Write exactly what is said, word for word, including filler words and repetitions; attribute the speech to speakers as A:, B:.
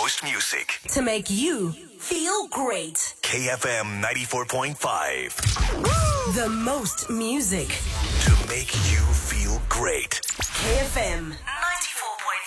A: most music.
B: To make you feel great.
A: K F M ninety-four point five.
B: The most music.
A: To make you feel great.
B: K F M